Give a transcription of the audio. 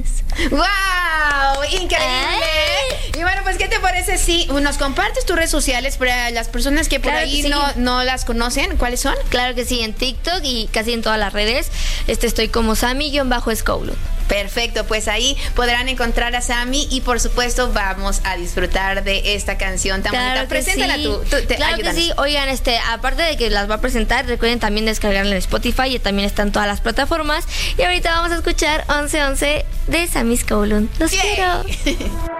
corazones. ¡Wow! ¡Increíble! Y bueno, pues, ¿qué te parece si nos compartes tus redes sociales para las personas que por ahí sí. no las conocen? ¿Cuáles son? Claro que sí, en TikTok y casi en todas las redes. Estoy como Sammy-Skowlund. Perfecto, pues ahí podrán encontrar a Sammy y por supuesto vamos a disfrutar de esta canción tan bonita. Preséntala tú. Claro que sí. Oigan, aparte de que las va a presentar, recuerden también descargarla en Spotify y también está en todas las plataformas. Y ahorita vamos a escuchar 1111 de Sammy Skowlund. Los quiero.